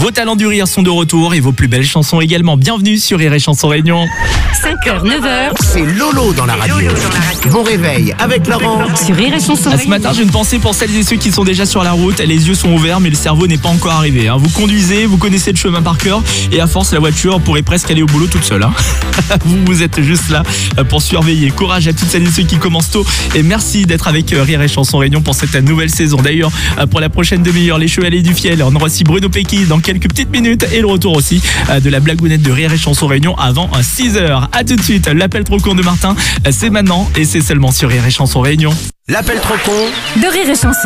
Vos talents du rire sont de retour et vos plus belles chansons également. Bienvenue sur Rire et Chanson Réunion. 5h, 9h. C'est Lolo dans la radio. Bon réveil avec Laurent. Sur Rire et Chanson Ce matin, j'ai une pensée pour celles et ceux qui sont déjà sur la route. Les yeux sont ouverts, mais le cerveau n'est pas encore arrivé. Vous conduisez, vous connaissez le chemin par cœur, et à force, la voiture pourrait presque aller au boulot toute seule. Vous êtes juste là pour surveiller. Courage à toutes celles et ceux qui commencent tôt. Et merci d'être avec Rire et Chanson Réunion pour cette nouvelle saison. D'ailleurs, pour la prochaine demi-heure, les Chevaliers du Fiel. On aura aussi Bruno Pecky dans quelques petites minutes. Et le retour aussi de la blagounette de Rire et Chanson Réunion avant 6h. A tout de suite, l'appel trop con de Martin. C'est maintenant et c'est seulement sur Rire et Chanson Réunion. L'appel trop con de Rire et Chanson.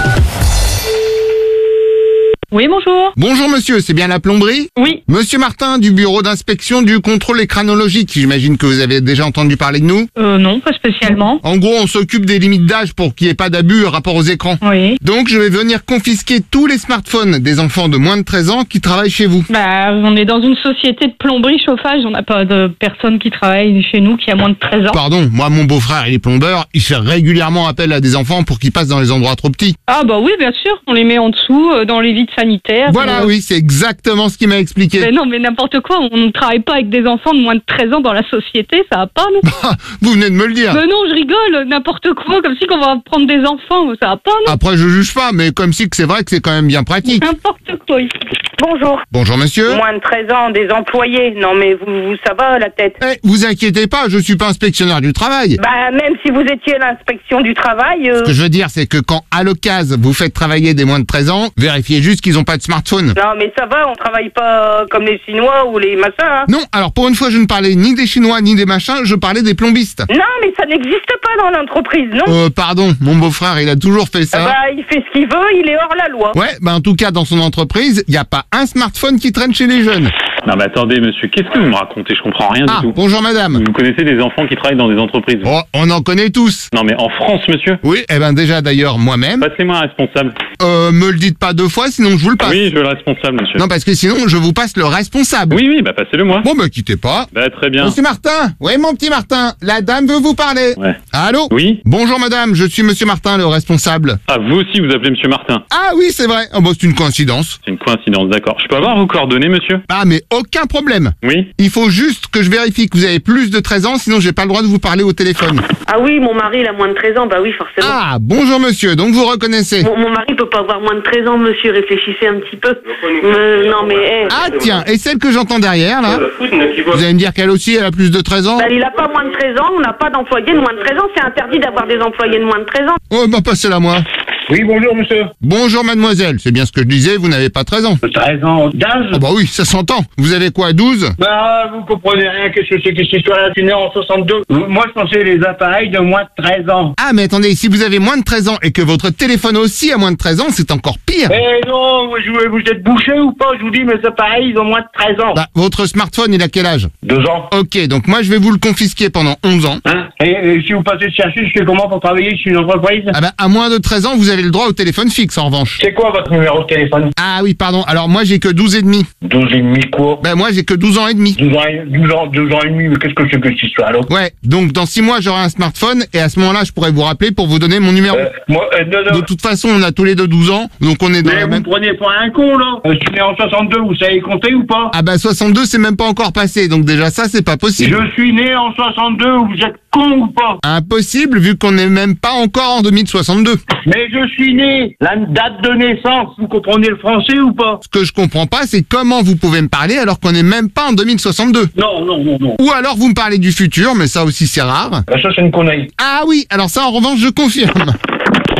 Oui, bonjour. Bonjour monsieur, c'est bien la plomberie? Oui. Monsieur Martin du bureau d'inspection du contrôle écranologique, j'imagine que vous avez déjà entendu parler de nous? Non, pas spécialement. En gros, on s'occupe des limites d'âge pour qu'il n'y ait pas d'abus rapport aux écrans. Oui. Donc je vais venir confisquer tous les smartphones des enfants de moins de 13 ans qui travaillent chez vous. On est dans une société de plomberie chauffage, on n'a pas de personne qui travaille chez nous qui a moins de 13 ans. Pardon, moi mon beau-frère il est plombeur, il fait régulièrement appel à des enfants pour qu'ils passent dans les endroits trop petits. Ah bah oui, bien sûr, on les met en dessous, dans les vides sanitaires. Voilà, oui, c'est exactement ce qu'il m'a expliqué. Mais non, mais n'importe quoi, on ne travaille pas avec des enfants de moins de 13 ans dans la société, ça va pas, non? Vous venez de me le dire. Mais non, je rigole, n'importe quoi, comme si qu'on va prendre des enfants, ça va pas, non? Après je juge pas, mais comme si que c'est vrai que c'est quand même bien pratique. N'importe quoi. Bonjour. Bonjour monsieur. Moins de 13 ans, des employés. Non mais vous ça va la tête? Vous inquiétez pas, je suis pas inspectionnaire du travail. Même si vous étiez à l'inspection du travail... Ce que je veux dire, c'est que quand, à l'occasion, vous faites travailler des moins de 13 ans, vérifiez juste qu'ils ont pas de smartphone. Non mais ça va, on travaille pas comme les Chinois ou les machins. Hein. Non, alors pour une fois, je ne parlais ni des Chinois ni des machins, je parlais des plombistes. Non mais ça n'existe pas dans l'entreprise, non? Pardon, mon beau-frère, il a toujours fait ça. Il fait ce qu'il veut, il est hors la loi. Ouais, en tout cas, dans son entreprise, il n'y a pas un smartphone qui traîne chez les jeunes. Non mais attendez monsieur, qu'est-ce que vous me racontez? Je comprends rien du tout. Bonjour madame. Vous connaissez des enfants qui travaillent dans des entreprises? Oh, on en connaît tous. Non mais en France monsieur? Oui, déjà d'ailleurs moi-même. Passez-moi un responsable. Me le dites pas deux fois, sinon je vous le passe. Oui, je veux le responsable monsieur. Non, parce que sinon je vous passe le responsable. Oui, passez-le moi. Bon, quittez pas. Très bien. Monsieur Martin. Oui, mon petit Martin. La dame veut vous parler. Ouais. Allô? Oui. Bonjour madame, je suis monsieur Martin, le responsable. Ah, vous aussi vous appelez monsieur Martin? Ah oui, c'est vrai. C'est une coïncidence. C'est une coïncidence, d'accord. Je peux avoir vos coordonnées monsieur? Mais aucun problème. Oui. Il faut juste que je vérifie que vous avez plus de 13 ans, sinon j'ai pas le droit de vous parler au téléphone. Ah oui, mon mari il a moins de 13 ans, bah oui forcément. Ah, bonjour monsieur, donc vous reconnaissez. Mon mari peut pas avoir moins de 13 ans, monsieur, réfléchissez un petit peu. Non mais... Ah tiens, et celle que j'entends derrière là, vous allez me dire qu'elle aussi elle a plus de 13 ans? Il a pas moins de 13 ans, on n'a pas d'employés de moins de 13 ans, c'est interdit d'avoir des employés de moins de 13 ans. Oh passez-la moi. Oui, bonjour monsieur. Bonjour mademoiselle, c'est bien ce que je disais, vous n'avez pas 13 ans. 13 ans d'âge? Ah oui, ça s'entend. Vous avez quoi, 12? Vous comprenez rien, qu'est-ce que c'est que cette histoire-là? Je suis né en 62. Moi, je pensais les appareils de moins de 13 ans. Ah, mais attendez, si vous avez moins de 13 ans et que votre téléphone aussi a moins de 13 ans, c'est encore pire. Non, vous êtes bouché ou pas? Je vous dis, mes appareils, ils ont moins de 13 ans. Votre smartphone, il a quel âge? 2 ans. Ok, donc moi, je vais vous le confisquer pendant 11 ans. Et si vous passez de chercher, je fais comment pour travailler chez une entreprise? À moins de 13 ans, vous avez le droit au téléphone fixe, en revanche. C'est quoi votre numéro de téléphone? Ah oui, pardon. Alors, moi, j'ai que 12 et demi. 12 et demi quoi? Moi, j'ai que 12 ans et demi. 12 ans et demi, mais qu'est-ce que c'est que cette histoire-là? Ouais, donc dans 6 mois, j'aurai un smartphone et à ce moment-là, je pourrai vous rappeler pour vous donner mon numéro. Non. De toute façon, on a tous les deux 12 ans, donc on est dans la même... vous prenez pour un con, là? Je suis né en 62, vous savez compter ou pas? 62, c'est même pas encore passé, donc déjà ça, c'est pas possible. Je suis né en 62, vous êtes con ou pas? Impossible, vu qu'on n'est même pas encore en 2062. Mais je suis né, la date de naissance, vous comprenez le français ou pas? Ce que je comprends pas, c'est comment vous pouvez me parler alors qu'on n'est même pas en 2062. Non. Ou alors vous me parlez du futur, mais ça aussi c'est rare. Ça c'est une connerie. Ah oui, alors ça en revanche je confirme.